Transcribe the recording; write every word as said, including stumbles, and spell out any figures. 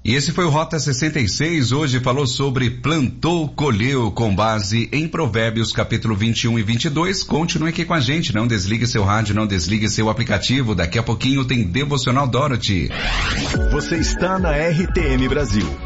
E esse foi o Rota sessenta e seis, hoje falou sobre plantou, colheu, com base em Provérbios capítulo vinte e um e vinte e dois. Continue aqui com a gente, não desligue seu rádio, não desligue seu aplicativo, daqui a pouquinho tem Devocional Dorothy. Você está na R T M Brasil,